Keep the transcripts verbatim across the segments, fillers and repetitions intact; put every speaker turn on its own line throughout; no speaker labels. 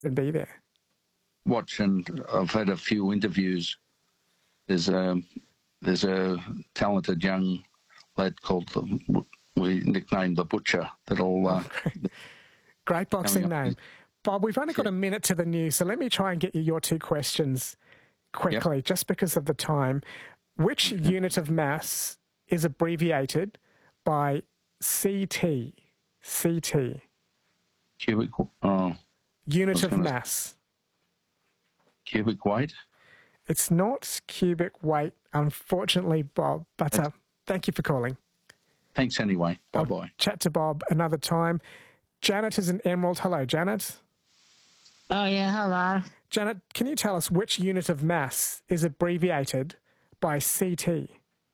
and be there?
Watch, and I've had a few interviews. There's a there's a talented young lad called the, we nicknamed the Butcher. That'll uh,
great boxing name, Bob. We've only got a minute to the news, so let me try and get you your two questions quickly, yep. just because of the time. Which okay. unit of mass is abbreviated by C T? C T.
Cubic. Oh.
Unit of mass.
Cubic weight?
It's not cubic weight, unfortunately, Bob, but uh, thank you for calling.
Thanks anyway. Bye-bye.
I'll chat to Bob another time. Janet is an Emerald. Hello, Janet.
Oh, yeah, hello.
Janet, can you tell us which unit of mass is abbreviated by C T?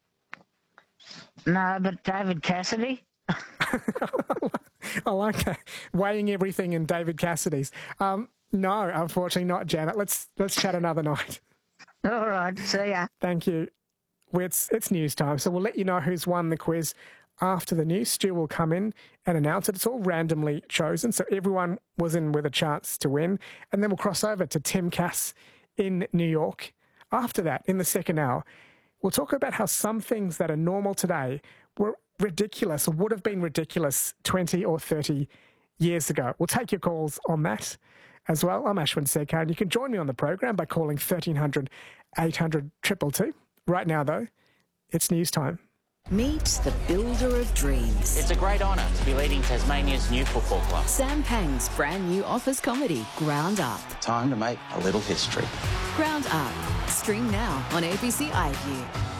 No, but David Cassidy.
I like that. Weighing everything in David Cassidy's. Um, no, unfortunately not, Janet. Let's let's chat another night.
All right, see ya.
Thank you. Well, it's, it's news time, so we'll let you know who's won the quiz after the news. Stu will come in and announce it. It's all randomly chosen, so everyone was in with a chance to win. And then we'll cross over to Tim Cass in New York. After that, in the second hour, we'll talk about how some things that are normal today were ridiculous or would have been ridiculous twenty or thirty years ago. We'll take your calls on that as well. I'm Ashwin Sekar, and you can join me on the program by calling thirteen hundred, eight hundred, two two two. Right now, though, it's news time.
Meet the builder of dreams.
It's a great honour to be leading Tasmania's new football club.
Sam Pang's brand new office comedy, Ground Up.
Time to make a little history.
Ground Up. Stream now on A B C iView.